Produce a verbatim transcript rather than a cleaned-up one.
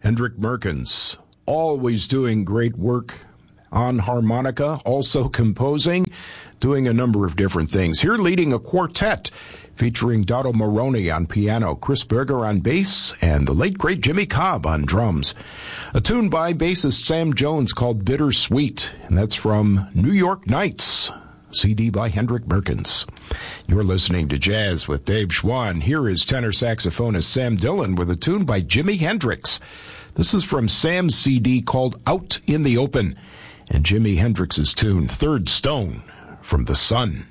Hendrik Merkens, always doing great work on harmonica, also composing, doing a number of different things. Here leading a quartet featuring Dotto Moroni on piano, Chris Berger on bass, and the late great Jimmy Cobb on drums. A tune by bassist Sam Jones called Bittersweet, and that's from New York Nights, C D by Hendrik Merkens. You're listening to Jazz with Dave Schwann. Here is tenor saxophonist Sam Dillon with a tune by Jimi Hendrix. This is from Sam's C D called Out in the Open, and Jimi Hendrix's tune, Third Stone, from The Sun.